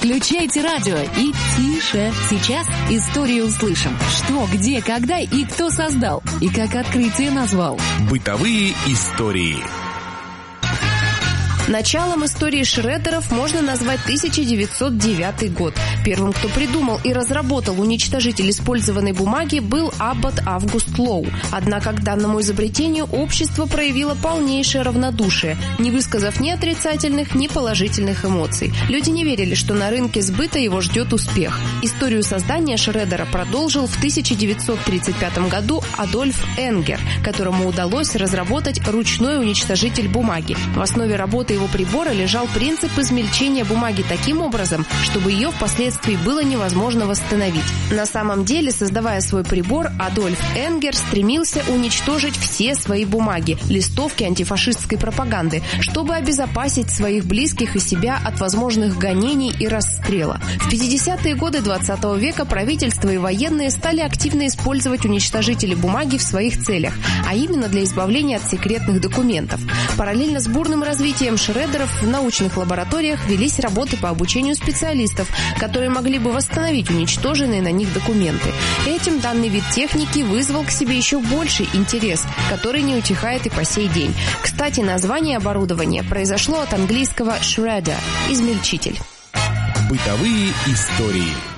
Включайте радио и тише. Сейчас историю услышим. Что, где, когда и кто создал. И как открытие назвал. Бытовые истории. Началом истории шреддеров можно назвать 1909 год. Первым, кто придумал и разработал уничтожитель использованной бумаги, был аббат Август Лоу. Однако к данному изобретению общество проявило полнейшее равнодушие, не высказав ни отрицательных, ни положительных эмоций. Люди не верили, что на рынке сбыта его ждет успех. Историю создания шреддера продолжил в 1935 году Адольф Энгер, которому удалось разработать ручной уничтожитель бумаги. В основе работы его прибора лежал принцип измельчения бумаги таким образом, чтобы ее впоследствии было невозможно восстановить. На самом деле, создавая свой прибор, Адольф Энгер стремился уничтожить все свои бумаги, листовки антифашистской пропаганды, чтобы обезопасить своих близких и себя от возможных гонений и расстрела. В 50-е годы 20 века правительство и военные стали активно использовать уничтожители бумаги в своих целях, а именно для избавления от секретных документов. Параллельно с бурным развитием шреддеров в научных лабораториях велись работы по обучению специалистов, которые могли бы восстановить уничтоженные на них документы. Этим данный вид техники вызвал к себе еще больший интерес, который не утихает и по сей день. Кстати, название оборудования произошло от английского shredder – измельчитель. Бытовые истории.